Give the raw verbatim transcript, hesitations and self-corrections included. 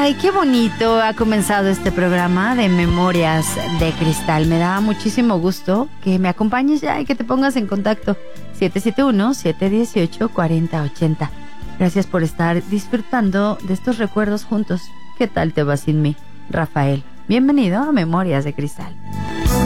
Ay, qué bonito ha comenzado este programa de Memorias de Cristal. Me da muchísimo gusto que me acompañes ya y que te pongas en contacto. siete siete uno, siete uno ocho, cuatro cero ocho cero. Gracias por estar disfrutando de estos recuerdos juntos. ¿Qué tal te va sin mí, Rafael? Bienvenido a Memorias de Cristal.